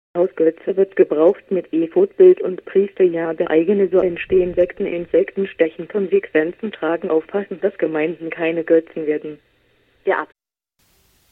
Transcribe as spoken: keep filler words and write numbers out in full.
Hausgötze wird gebraucht mit Ephod-Bild und Priesterjade eigene, so entstehen Sekten, Insekten stechen, Konsequenzen tragen, aufpassen, dass Gemeinden keine Götzen werden. Der